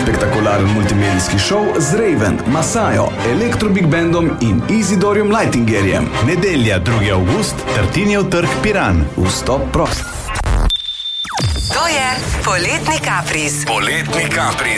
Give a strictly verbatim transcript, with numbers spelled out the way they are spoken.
spektakularen multimedijski šov z Raven, Masajo, Elektro Big Bandom in Izidorjem Lightingerjem. Nedelja, drugi avgust, Tartinijev trg, Piran. Vstop prost. To je Poletni kapriz. Poletni kapriz.